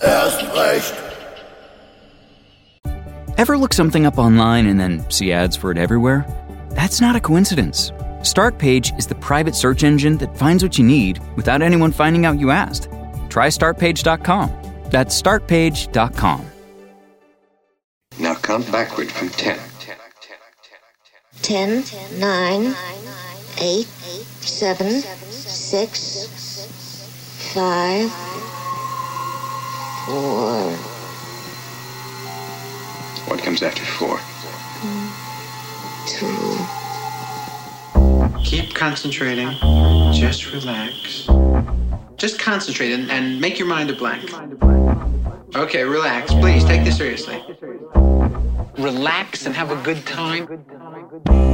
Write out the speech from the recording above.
Erst recht. Ever look something up online and then see ads for it everywhere? That's not a coincidence. Startpage is the private search engine that finds what you need without anyone finding out you asked. Try startpage.com. That's startpage.com. Now count backward from 10. 10, 9, 8, 7, 6, 5, 4. What comes after 4? 2. Keep concentrating. Just relax. Just concentrate and make your mind a blank. Okay, relax. Please, take this seriously. Relax and have a good time.